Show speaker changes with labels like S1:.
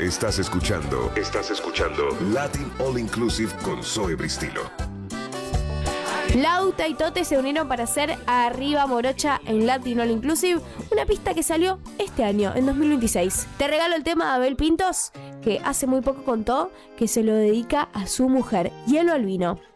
S1: Estás escuchando Latin All Inclusive con Zoe Bristilo.
S2: Lauta y Tote se unieron para hacer Arriba Morocha en Latin All Inclusive, una pista que salió este año, en 2026. Te regalo el tema de Abel Pintos, que hace muy poco contó que se lo dedica a su mujer, Hielo Albino.